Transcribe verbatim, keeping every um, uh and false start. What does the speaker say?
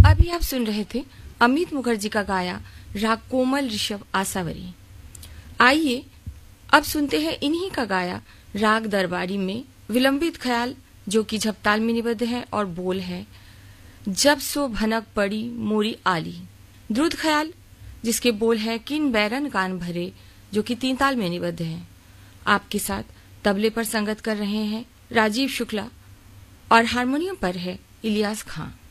अभी आप सुन रहे थे अमित मुखर्जी का गाया राग कोमल ऋषभ आसावरी। आइए अब सुनते हैं इन्हीं का गाया राग दरबारी में विलंबित ख्याल, जो कि झपताल में निबद्ध है और बोल है जब सो भनक पड़ी मोरी आली। द्रुत ख्याल जिसके बोल है किन बैरन कान भरे, जो कि तीन ताल में निबद्ध है। आपके साथ तबले पर संगत कर रहे हैं राजीव शुक्ला और हारमोनियम पर है इलियास खां।